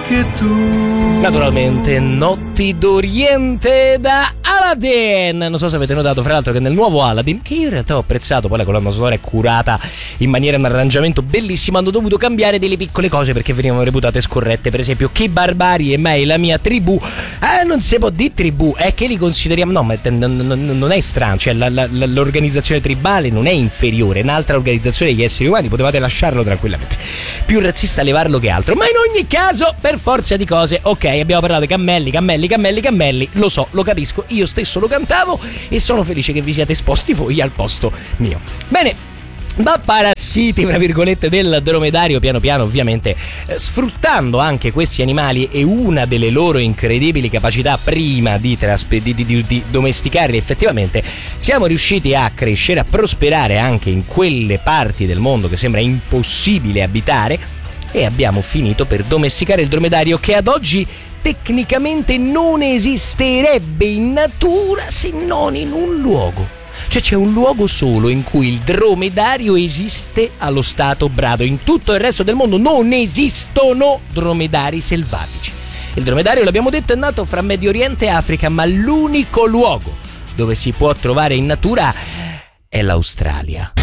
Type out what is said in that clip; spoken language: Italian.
che tu. Naturalmente Notti d'Oriente da Aladdin. Non so se avete notato, fra l'altro, che nel nuovo Aladdin, che io in realtà ho apprezzato, poi la colonna sonora è curata in maniera, un arrangiamento bellissimo, hanno dovuto cambiare delle piccole cose perché venivano reputate scorrette. Per esempio, che barbari e mai la mia tribù. Non si può dire tribù, è che li consideriamo. No, ma non è strano, cioè l'organizzazione tribale non è inferiore, è un'altra organizzazione degli esseri umani, potevate lasciarlo tranquillamente. Più razzista levarlo che altro. Ma in ogni caso, per forza di cose, ok, abbiamo parlato di cammelli, lo so, lo capisco, io stesso lo cantavo e sono felice che vi siate esposti voi al posto mio. Bene, da parassiti, tra virgolette, del dromedario, piano piano, ovviamente, sfruttando anche questi animali e una delle loro incredibili capacità prima di domesticarli effettivamente, siamo riusciti a crescere, a prosperare anche in quelle parti del mondo che sembra impossibile abitare, e abbiamo finito per domesticare il dromedario, che ad oggi tecnicamente non esisterebbe in natura se non in un luogo. Cioè c'è un luogo solo in cui il dromedario esiste allo stato brado. In tutto il resto del mondo non esistono dromedari selvatici. Il dromedario, l'abbiamo detto, è nato fra Medio Oriente e Africa, ma l'unico luogo dove si può trovare in natura è l'Australia.